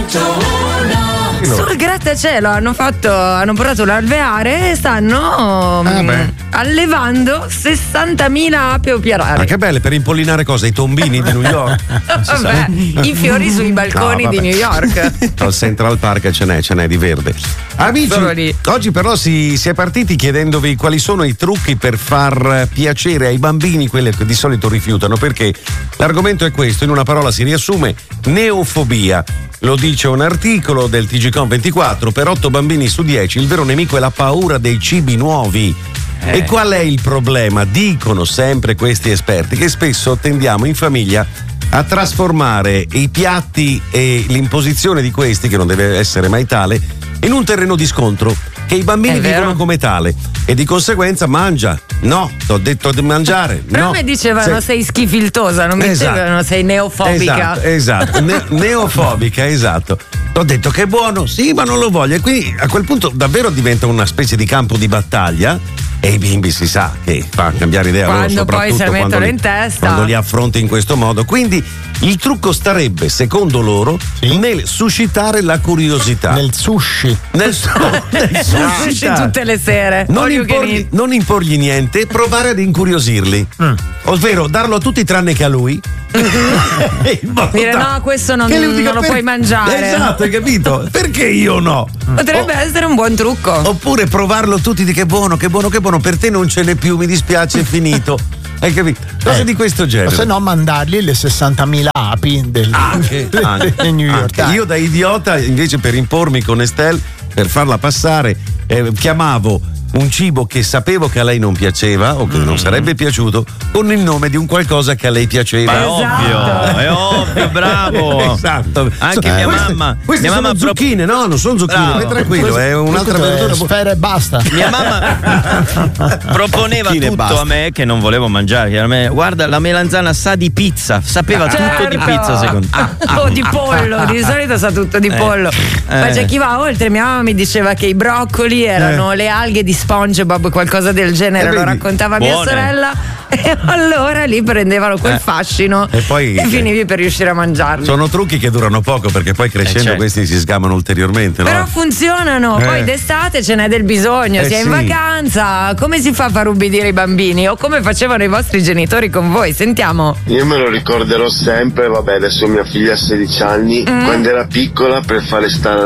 Sul grattacielo hanno portato l'alveare e stanno allevando 60.000 api operari. Ma che belle, per impollinare cosa? I tombini di New York? Vabbè, i fiori sui balconi di New York. Al Central Park ce n'è di verde. Amici, oggi però si è partiti chiedendovi quali sono i trucchi per far piacere ai bambini quelli che di solito rifiutano, perché l'argomento è questo, in una parola si riassume: neofobia. Lo dice un articolo del TGCOM24, per 8 bambini su 10 il vero nemico è la paura dei cibi nuovi. E qual è il problema? Dicono sempre questi esperti che spesso tendiamo in famiglia a trasformare i piatti e l'imposizione di questi, che non deve essere mai tale, in un terreno di scontro che i bambini vivono come tale, e di conseguenza mangia. No, t'ho detto di mangiare. Però mi dicevano sei schifiltosa, non mi dicevano sei neofobica. Esatto. Neofobica, esatto. T'ho detto che è buono, sì, ma non lo voglio. E quindi a quel punto davvero diventa una specie di campo di battaglia. E i bimbi si sa che fa cambiare idea quando poi se la mettono in testa, quando li affronti in questo modo. Quindi il trucco starebbe, secondo loro, nel suscitare la curiosità. Nel sushi. Nel sushi tutte le sere. Non imporgli niente, provare ad incuriosirli. Ovvero darlo a tutti tranne che a lui. Dire no, questo non lo puoi mangiare. Esatto, hai capito? Perché io no? Potrebbe essere un buon trucco. Oppure provarlo tutti di che buono, per te non ce n'è più, mi dispiace, è finito. Hai capito? Cose di questo genere. O se no mandargli le 60.000 api del New York Times. Io da idiota, invece, per impormi con Estelle, per farla passare, chiamavo un cibo che sapevo che a lei non piaceva o che non sarebbe piaciuto con il nome di un qualcosa che a lei piaceva. Ma è ovvio, bravo. Esatto. Anche mia mamma. Queste mia sono mamma zucchine, no, non sono zucchine, vai tranquillo, è un'altra verdura. Sfera e basta. Mia mamma proponeva tutto a me che non volevo mangiare. A me, guarda, la melanzana sa di pizza, sapeva tutto di pizza, secondo me. O di pollo, di solito sa tutto di pollo. Ma c'è chi va oltre. Mia mamma mi diceva che i broccoli erano le alghe di SpongeBob, qualcosa del genere, lo raccontava mia sorella, e allora lì prendevano quel fascino e poi finivi per riuscire a mangiarli. Sono trucchi che durano poco, perché poi crescendo questi si sgamano ulteriormente, no? Però funzionano, poi d'estate ce n'è del bisogno, si è in vacanza, come si fa a far ubbidire i bambini, o come facevano i vostri genitori con voi? Sentiamo. Io me lo ricorderò sempre, vabbè, adesso mia figlia ha 16 anni, quando era piccola, per farla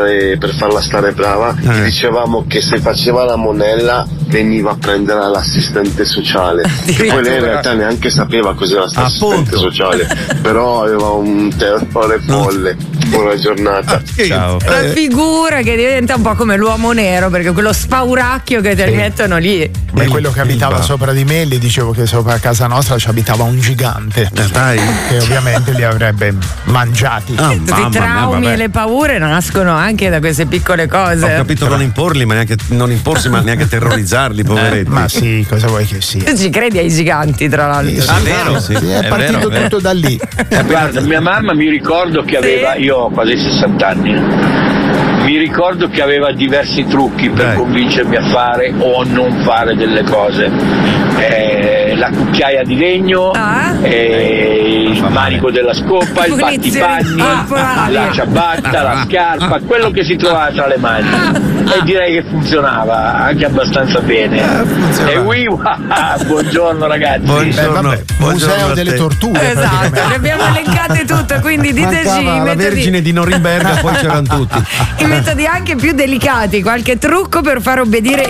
stare brava, gli dicevamo che se faceva la monella veniva a prendere l'assistente sociale, che poi lei in realtà neanche sapeva cos'era l'assistente sociale, però aveva un terrore folle. Buona giornata. Ciao. La figura che diventa un po' come l'uomo nero, perché quello spauracchio che ti mettono lì. Beh, quello che abitava sopra di me, le dicevo che sopra a casa nostra ci abitava un gigante che ovviamente li avrebbe mangiati. I traumi e le paure nascono anche da queste piccole cose. Ho capito, non imporli, ma neanche terrorizzarli, poveretti. Ma sì, cosa vuoi che sia? Tu ci credi ai giganti, tra l'altro? Vero? Sì, è partito tutto da lì. Guarda, mia mamma mi ricordo che aveva, io ho quasi 60 anni, mi ricordo che aveva diversi trucchi per convincermi a fare o a non fare delle cose. La cucchiaia di legno, il manico della scopa, il battipanni, la ciabatta, la scarpa, quello che si trovava tra le mani. E direi che funzionava anche abbastanza bene. Buongiorno ragazzi. Buongiorno. Museo delle torture. Esatto, le abbiamo elencate tutte, quindi diteci la Vergine di Norimberga, poi c'erano tutti. i metodi anche più delicati, qualche trucco per far obbedire